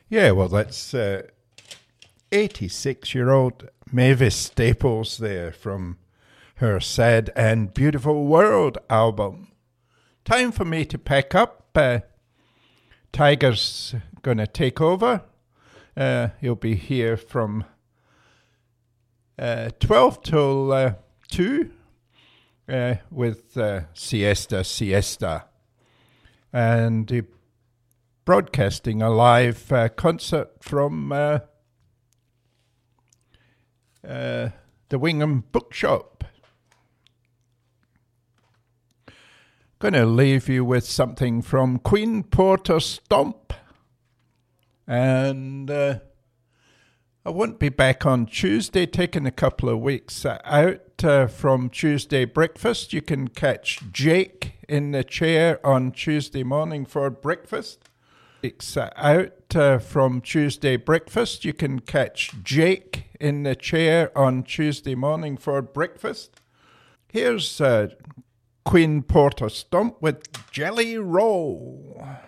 Yeah, well, that's 86-year-old Mavis Staples there from her Sad and Beautiful World album. Time for me to pack up. Tiger's going to take over. He'll be here from 12 till 2 with Siesta. And broadcasting a live concert from the Wingham Bookshop. Going to leave you with something from Queen Porter Stomp. And I won't be back on Tuesday, taking a couple of weeks out from Tuesday breakfast. You can catch Jake in the chair on Tuesday morning for breakfast. Weeks out from Tuesday breakfast. You can catch Jake in the chair on Tuesday morning for breakfast. Here's Queen Porter Stomp with Jelly Roll.